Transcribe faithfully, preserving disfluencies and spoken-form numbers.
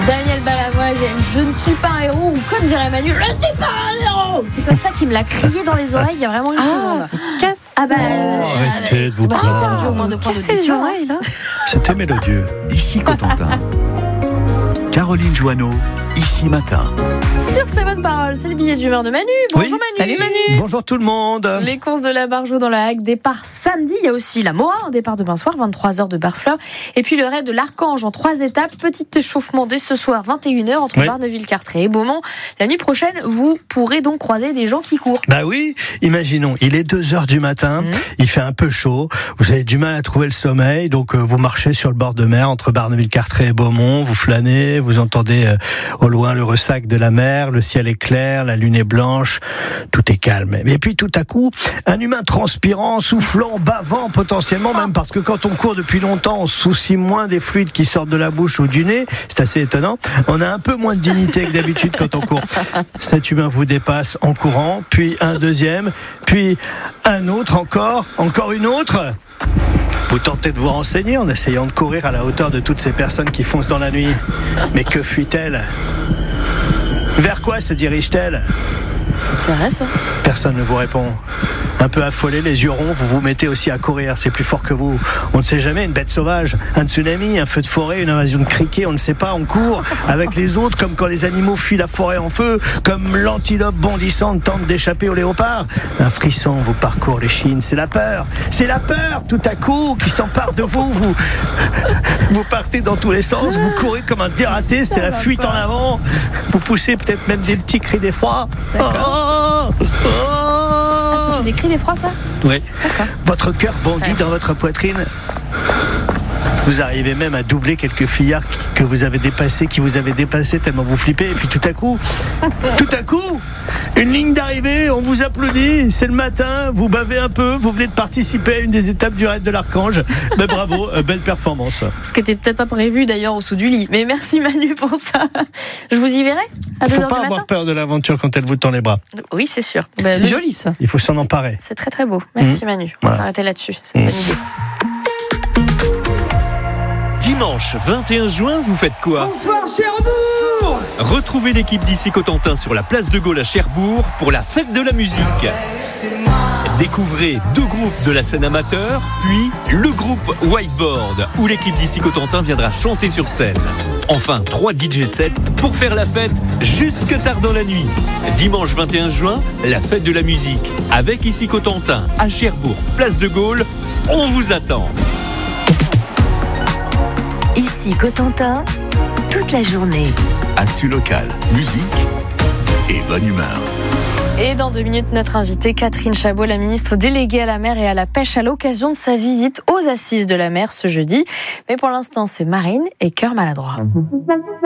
Daniel Balavoine, je ne suis pas un héros, ou comme dirait Manu, je ne suis pas un héros. C'est comme ça qu'il me l'a crié dans les oreilles il y a vraiment une Ah, seconde. c'est cassé. Ah bah, Oh, arrêtez de vous bah, j'ai plaindre. perdu au moins deux points Cassé les d'audition. oreilles, là. C'était mélodieux. Ici Cotentin. Caroline Joanneau, ici matin. Sur ces bonnes paroles, c'est le billet d'humeur de Manu. Bonjour Oui. Manu. Salut Manu. Bonjour tout le monde. Les courses de la Barjou dans la Hague, départ samedi. Il y a aussi la Moa, un départ demain soir, vingt-trois heures de Barfleur. Et puis le raid de l'Archange en trois étapes. Petit échauffement dès ce soir, vingt et une heures, entre Oui. Barneville-Cartré et Beaumont. La nuit prochaine, vous pourrez donc croiser des gens qui courent. Bah oui, imaginons, il est deux heures du matin, Mmh. il fait un peu chaud, vous avez du mal à trouver le sommeil, donc euh, vous marchez sur le bord de mer entre Barneville-Cartré et Beaumont, vous flânez, vous entendez euh, au loin le ressac de la mer, le ciel est clair, la lune est blanche, tout est calme. Et puis tout à coup, un humain transpirant, soufflant, bavant potentiellement, même parce que quand on court depuis longtemps, on se soucie moins des fluides qui sortent de la bouche ou du nez, c'est assez étonnant, on a un peu moins de dignité que d'habitude quand on court. Cet humain vous dépasse en courant, puis un deuxième, puis un autre encore, encore une autre. Vous tentez de vous renseigner en essayant de courir à la hauteur de toutes ces personnes qui foncent dans la nuit. Mais que fuit-elle ? Vers quoi se dirige-t-elle ? C'est vrai ça. Personne ne vous répond. Un peu affolé, les yeux ronds, vous vous mettez aussi à courir. C'est plus fort que vous. On ne sait jamais, une bête sauvage, un tsunami, un feu de forêt, une invasion de criquets, on ne sait pas. On court avec les autres, comme quand les animaux fuient la forêt en feu, comme l'antilope bondissante tente d'échapper au léopard. Un frisson vous parcourt les chines. C'est la peur. C'est la peur, tout à coup, qui s'empare de vous. Vous, vous partez dans tous les sens. Vous courez comme un dératé. C'est la fuite en avant. Vous poussez peut-être même des petits cris d'effroi. Oh, oh, oh. Ah, ça c'est des cris d'effroi ça ? Oui. Votre cœur bondit dans votre poitrine. Vous arrivez même à doubler quelques fillards que vous avez dépassés, qui vous avaient dépassé tellement vous flippez. Et puis tout à coup, tout à coup, une ligne d'arrivée, on vous applaudit, c'est le matin, vous bavez un peu, vous venez de participer à une des étapes du raid de l'Archange. Mais bravo, euh, belle performance. Ce qui était peut-être pas prévu d'ailleurs au sous du lit. Mais merci Manu pour ça. Je vous y verrai à deux Faut heures pas du avoir matin. peur de l'aventure quand elle vous tend les bras. Oui, c'est sûr. Ben, C'est le- joli ça. Il faut s'en emparer. C'est très très beau. Merci Mmh. Manu. On va Voilà. s'arrêter là-dessus. C'est une Mmh. bonne idée. Dimanche vingt et un juin, vous faites quoi ? Bonsoir Cherbourg. Retrouvez l'équipe d'ici Cotentin sur la place de Gaulle à Cherbourg pour la fête de la musique. Découvrez deux groupes de la scène amateur, puis le groupe Whiteboard, où l'équipe d'ici Cotentin viendra chanter sur scène. Enfin, trois D J sets pour faire la fête jusque tard dans la nuit. Dimanche vingt et un juin, la fête de la musique. Avec ici Cotentin, à Cherbourg, place de Gaulle, on vous attend. Ici Cotentin, toute la journée. Actu locale, musique et bonne humeur. Et dans deux minutes, notre invitée Catherine Chabot, la ministre déléguée à la mer et à la pêche à l'occasion de sa visite aux Assises de la mer ce jeudi. Mais pour l'instant, c'est Marine et Cœur maladroit.